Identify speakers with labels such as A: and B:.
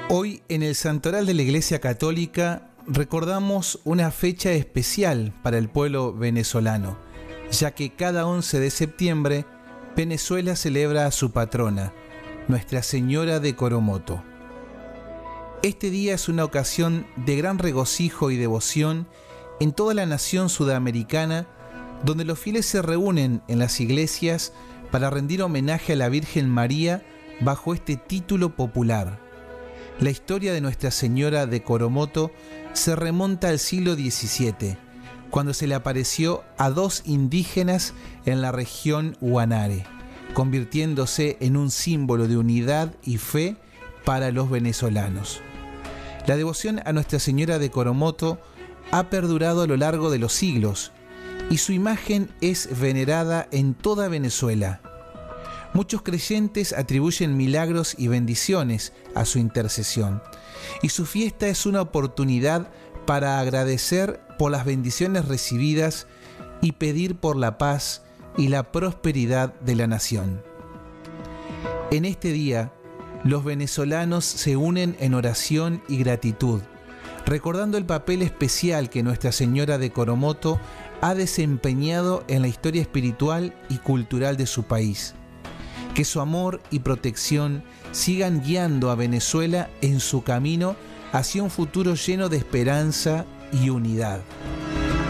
A: Hoy en el Santoral de la Iglesia Católica recordamos una fecha especial para el pueblo venezolano, ya que cada 11 de septiembre Venezuela celebra a su patrona, Nuestra Señora de Coromoto. Este día es una ocasión de gran regocijo y devoción en toda la nación sudamericana, donde los fieles se reúnen en las iglesias para rendir homenaje a la Virgen María bajo este título popular. La historia de Nuestra Señora de Coromoto se remonta al siglo XVII, cuando se le apareció a dos indígenas en la región Guanare, convirtiéndose en un símbolo de unidad y fe para los venezolanos. La devoción a Nuestra Señora de Coromoto ha perdurado a lo largo de los siglos y su imagen es venerada en toda Venezuela. Muchos creyentes atribuyen milagros y bendiciones a su intercesión, y su fiesta es una oportunidad para agradecer por las bendiciones recibidas y pedir por la paz y la prosperidad de la nación. En este día, los venezolanos se unen en oración y gratitud, recordando el papel especial que Nuestra Señora de Coromoto ha desempeñado en la historia espiritual y cultural de su país. Que su amor y protección sigan guiando a Venezuela en su camino hacia un futuro lleno de esperanza y unidad.